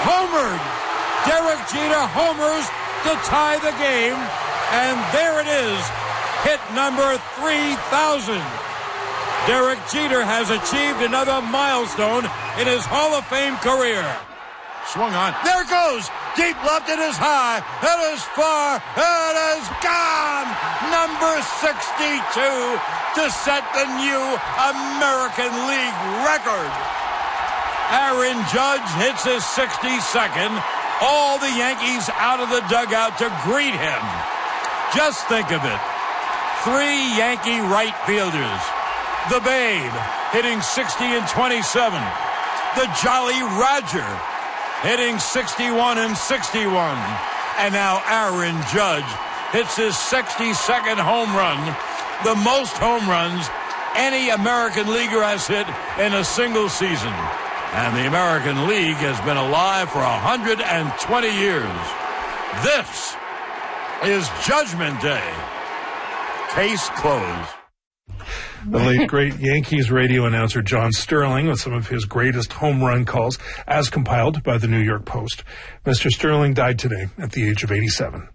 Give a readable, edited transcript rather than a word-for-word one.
homered. Derek Jeter homers to tie the game, and there it is, hit number 3,000. Derek Jeter has achieved another milestone in his Hall of Fame career. Swung on. There it goes. Deep left. It is high. It is far. It is gone. Number 62 to set the new American League record. Aaron Judge hits his 62nd. All the Yankees out of the dugout to greet him. Just think of it. 3 Yankee right fielders. The Babe hitting 60 and 27. The Jolly Roger hitting 61 and 61. And now Aaron Judge hits his 62nd home run, the most home runs any American leaguer has hit in a single season. And the American League has been alive for 120 years. This is Judgment Day. Case closed. The late, great Yankees radio announcer John Sterling with some of his greatest home run calls, as compiled by the New York Post. Mr. Sterling died today at the age of 87.